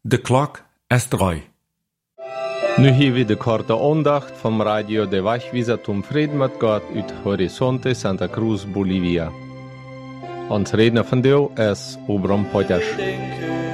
De klok is 3. Nu hier weer de korte aandacht van Radio de Wachwieser zum Frieden mit Gott uit Horizonte Santa Cruz, Bolivia. Ons redner van deel is Obram Potjas.